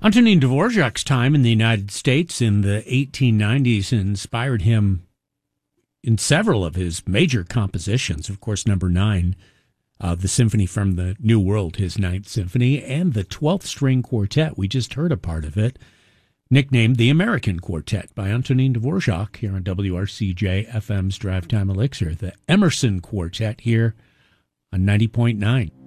Antonin Dvorak's time in the United States in the 1890s inspired him in several of his major compositions. Of course, number 9, the Symphony from the New World, his Ninth Symphony, and the 12th String Quartet. We just heard a part of it, nicknamed the American Quartet by Antonin Dvorak here on WRCJ FM's Drive Time Elixir. The Emerson Quartet here on 90.9.